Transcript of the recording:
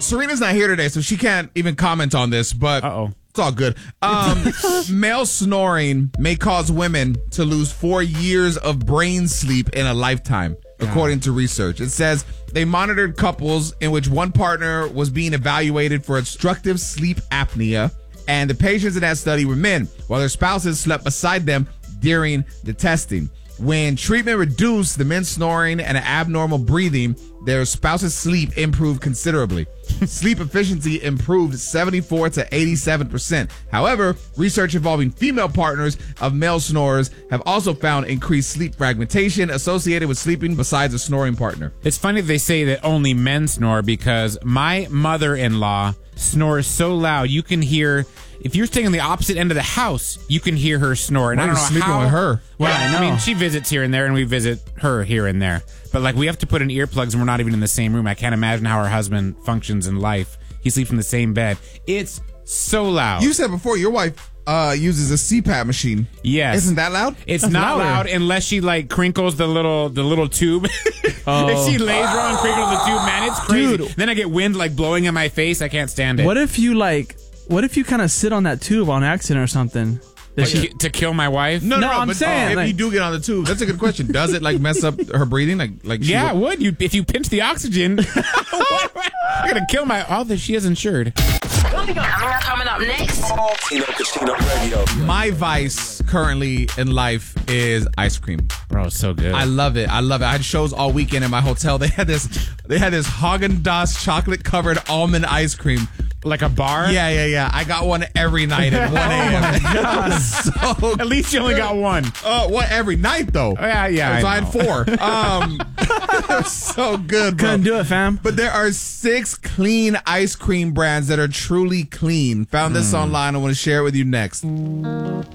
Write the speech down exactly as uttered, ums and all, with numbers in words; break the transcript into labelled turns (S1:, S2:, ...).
S1: Serena's not here today, so she can't even comment on this, but
S2: Uh-oh.
S1: it's all good. Um, male snoring may cause women to lose four years of brain sleep in a lifetime, according to research. It says they monitored couples in which one partner was being evaluated for obstructive sleep apnea, and the patients in that study were men, while their spouses slept beside them during the testing. When treatment reduced the men's snoring and abnormal breathing, their spouse's sleep improved considerably. Sleep efficiency improved seventy-four to eighty-seven percent. However, research involving female partners of male snorers have also found increased sleep fragmentation associated with sleeping besides a snoring partner.
S2: It's funny they say that only men snore because my mother-in-law snores so loud you can hear. If you're staying on the opposite end of the house, you can hear her snore. And
S1: Why
S2: I don't
S1: are
S2: know
S1: you sleeping
S2: how.
S1: with her?
S2: Well,
S3: Yeah, I
S2: I,
S3: know.
S2: mean, she visits here and there, and we visit her here and there. But like, we have to put in earplugs, and we're not even in the same room. I can't imagine how her husband functions in life. He sleeps in the same bed. It's so loud.
S1: You said before your wife uh, uses a C PAP machine.
S2: Yes.
S1: Isn't that loud?
S2: It's
S3: That's
S2: not
S3: louder.
S2: loud unless she like crinkles the little the little tube.
S3: Oh.
S2: If she lays wrong and crinkles the tube, man, it's crazy.
S3: Dude.
S2: Then I get wind like blowing in my face. I can't stand it.
S3: What if you like? What if you kind of sit on that tube on accident or something?
S2: Like, ki- to kill my wife?
S1: No, no,
S3: No, I'm
S1: but
S3: saying,
S1: if
S3: like-
S1: you do get on the tube, that's a good question. Does it like mess up her breathing? Like, like she
S2: Yeah, it
S1: would-
S2: would. You if you pinch the oxygen, I'm gonna kill my. Oh, that she is insured.
S4: Coming up next.
S5: Tino Casino Radio.
S1: My vice currently in life is ice cream.
S2: Bro, so good.
S1: I love it. I love it. I had shows all weekend in my hotel. They had this. They had this Haagen-Dazs chocolate covered almond ice cream.
S2: like a bar.
S1: Yeah, yeah, yeah. I got one every night at one a.m. So
S2: At least you only got one.
S1: Uh, what every night though?
S2: Oh, yeah, yeah,
S1: So
S2: I
S1: I had four. Um, so good, bro.
S3: Couldn't do it, fam.
S1: But there are six clean ice cream brands that are truly clean. Found this online. I want to share it with you next.